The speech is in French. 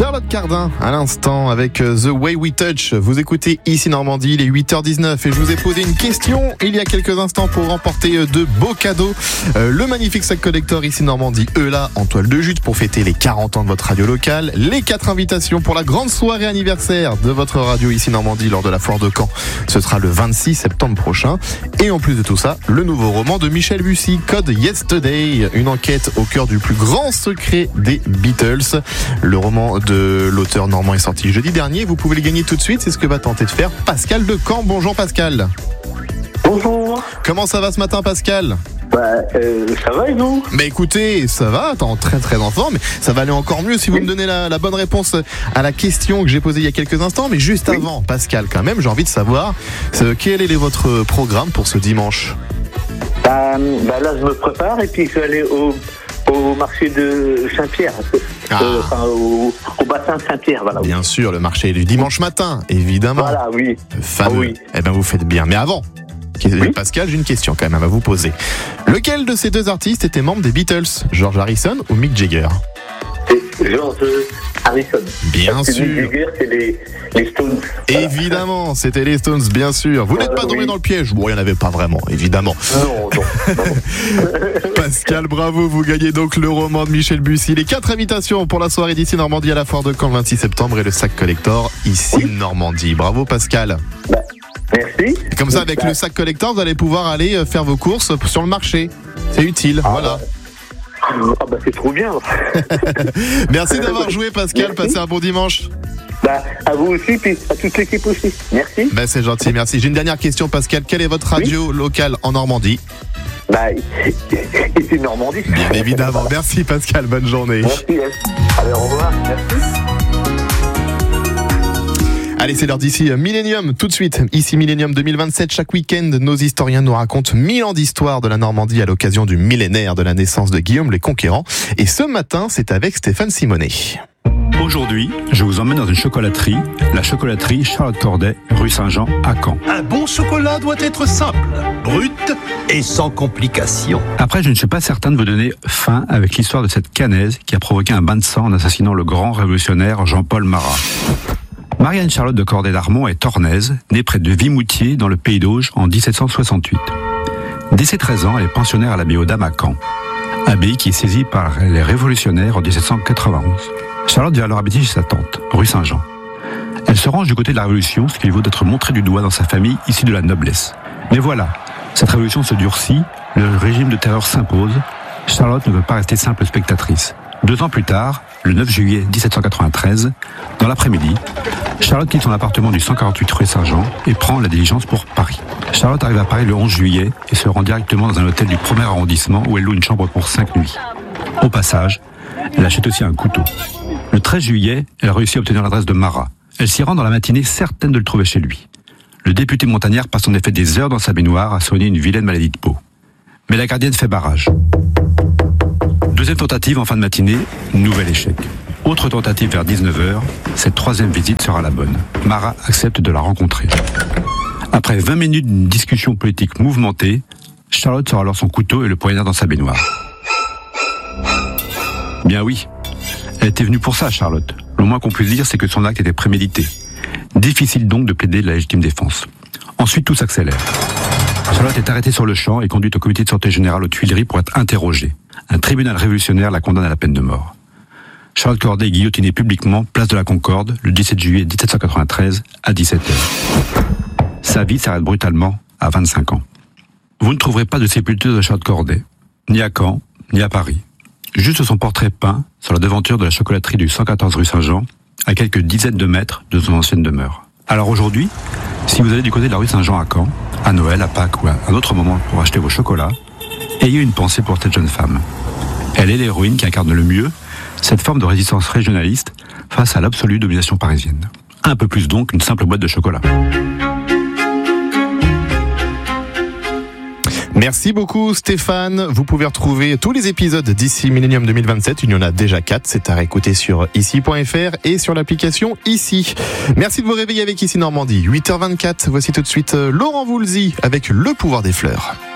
Charlotte Cardin, à l'instant, avec The Way We Touch. Vous écoutez Ici Normandie, il est 8h19 et je vous ai posé une question il y a quelques instants pour remporter de beaux cadeaux. Le magnifique sac collector Ici Normandie, là, en toile de jute pour fêter les 40 ans de votre radio locale. Les 4 invitations pour la grande soirée anniversaire de votre radio Ici Normandie lors de la foire de Caen. Ce sera le 26 septembre prochain. Et en plus de tout ça, le nouveau roman de Michel Bussy, Code Yesterday, une enquête au cœur du plus grand secret des Beatles. Le roman de l'auteur normand est sorti jeudi dernier. Vous pouvez le gagner tout de suite. C'est ce que va tenter de faire Pascal de Caen. Bonjour Pascal. Bonjour. Comment ça va ce matin Pascal ? Ça va et vous ? Mais écoutez, ça va, attends, très en forme, mais ça va aller encore mieux si vous me donnez la bonne réponse à la question que j'ai posée il y a quelques instants. Mais juste avant, Pascal, quand même, j'ai envie de savoir quel est votre programme pour ce dimanche ? Là, je me prépare et puis je vais aller au marché de Saint-Pierre, au bassin Saint-Pierre, voilà. Bien sûr, le marché du dimanche matin, évidemment. Voilà, oui. Fameux. Oui. Eh ben, vous faites bien. Mais avant, Pascal, j'ai une question quand même à vous poser. Lequel de ces deux artistes était membre des Beatles, George Harrison ou Mick Jagger ? C'est George Harrison. Bien sûr. Mick Jagger, c'est les Stones. Évidemment, c'était les Stones, bien sûr. Vous n'êtes pas tombé dans le piège. Bon, il n'y en avait pas vraiment, évidemment. Non. Pascal, bravo, vous gagnez donc le roman de Michel Bussy. Les 4 invitations pour la soirée d'Ici Normandie à la foire de Caen le 26 septembre et le sac collector Ici Normandie. Bravo Pascal. Merci. Et comme ça, avec le sac collector, vous allez pouvoir aller faire vos courses sur le marché. C'est utile, voilà. C'est trop bien. Merci d'avoir joué Pascal, passez un bon dimanche. À vous aussi, puis à toute l'équipe aussi. Merci. C'est gentil, merci. J'ai une dernière question Pascal, quelle est votre radio locale en Normandie ? Ici Normandie. Bien évidemment, merci Pascal, bonne journée. Merci. Allez, au revoir. Merci. Allez, c'est l'heure d'ici Millennium, tout de suite. Ici Millennium 2027, chaque week-end, nos historiens nous racontent 1000 ans d'histoire de la Normandie à l'occasion du millénaire de la naissance de Guillaume le Conquérant. Et ce matin, c'est avec Stéphane Simonet. Aujourd'hui, je vous emmène dans une chocolaterie, la chocolaterie Charlotte Corday, rue Saint-Jean à Caen. Un bon chocolat doit être simple, brut et sans complications. Après, je ne suis pas certain de vous donner fin avec l'histoire de cette canaise qui a provoqué un bain de sang en assassinant le grand révolutionnaire Jean-Paul Marat. Marie-Anne-Charlotte de Corday-Darmont est ornaise, née près de Vimoutier dans le Pays d'Auge en 1768. Dès ses 13 ans, elle est pensionnaire à l'abbaye aux Dames à Caen, abbaye qui est saisie par les révolutionnaires en 1791. Charlotte vient alors habiter chez sa tante, rue Saint-Jean. Elle se range du côté de la Révolution, ce qui lui vaut d'être montrée du doigt dans sa famille, issue de la noblesse. Mais voilà, cette révolution se durcit, le régime de terreur s'impose, Charlotte ne veut pas rester simple spectatrice. 2 ans plus tard, le 9 juillet 1793, dans l'après-midi, Charlotte quitte son appartement du 148 rue Saint-Jean et prend la diligence pour Paris. Charlotte arrive à Paris le 11 juillet et se rend directement dans un hôtel du 1er arrondissement où elle loue une chambre pour 5 nuits. Au passage, elle achète aussi un couteau. Le 13 juillet, elle réussit à obtenir l'adresse de Marat. Elle s'y rend dans la matinée, certaine de le trouver chez lui. Le député montagnard passe en effet des heures dans sa baignoire à soigner une vilaine maladie de peau. Mais la gardienne fait barrage. Deuxième tentative en fin de matinée, nouvel échec. Autre tentative vers 19h, cette troisième visite sera la bonne. Marat accepte de la rencontrer. Après 20 minutes d'une discussion politique mouvementée, Charlotte sort alors son couteau et le poignard dans sa baignoire. Bien oui, elle était venue pour ça, Charlotte. Le moins qu'on puisse dire, c'est que son acte était prémédité. Difficile donc de plaider la légitime défense. Ensuite, tout s'accélère. Charlotte est arrêtée sur le champ et conduite au comité de santé générale aux Tuileries pour être interrogée. Un tribunal révolutionnaire la condamne à la peine de mort. Charlotte Corday est guillotinée publiquement, place de la Concorde, le 17 juillet 1793 à 17h. Sa vie s'arrête brutalement à 25 ans. Vous ne trouverez pas de sépulture de Charlotte Corday, ni à Caen, ni à Paris. Juste son portrait peint sur la devanture de la chocolaterie du 114 rue Saint-Jean, à quelques dizaines de mètres de son ancienne demeure. Alors aujourd'hui, si vous allez du côté de la rue Saint-Jean à Caen, à Noël, à Pâques ou à un autre moment pour acheter vos chocolats, ayez une pensée pour cette jeune femme. Elle est l'héroïne qui incarne le mieux cette forme de résistance régionaliste face à l'absolue domination parisienne. Un peu plus donc qu'une simple boîte de chocolat. Merci beaucoup Stéphane. Vous pouvez retrouver tous les épisodes d'ici Millennium 2027. Il y en a déjà 4. C'est à réécouter sur ici.fr et sur l'application Ici. Merci de vous réveiller avec Ici Normandie. 8h24. Voici tout de suite Laurent Voulzy avec Le pouvoir des fleurs.